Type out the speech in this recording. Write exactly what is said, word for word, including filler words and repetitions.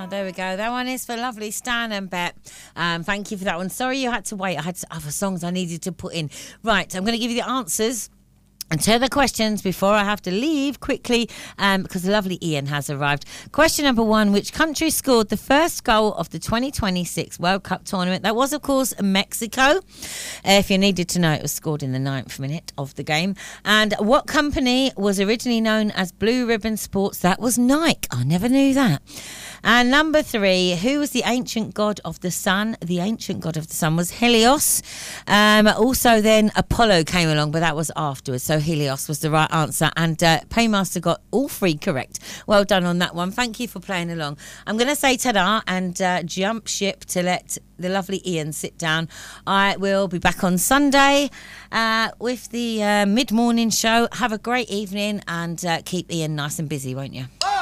Oh, there we go. That one is for lovely Stan and Bet. Um, thank you for that one. Sorry you had to wait. I had other songs I needed to put in. Right, I'm going to give you the answers and to the questions before I have to leave quickly um, because the lovely Ian has arrived. Question number one, which country scored the first goal of the twenty twenty-six World Cup tournament? That was, of course, Mexico. Uh, if you needed to know, it was scored in the ninth minute of the game. And what company was originally known as Blue Ribbon Sports? That was Nike. I never knew that. And number three, who was the ancient god of the sun? The ancient god of the sun was Helios. Um, also, then Apollo came along, but that was afterwards. So Helios was the right answer. And uh, Paymaster got all three correct. Well done on that one. Thank you for playing along. I'm going to say ta-da and uh, jump ship to let the lovely Ian sit down. I will be back on Sunday uh, with the uh, mid-morning show. Have a great evening and uh, keep Ian nice and busy, won't you?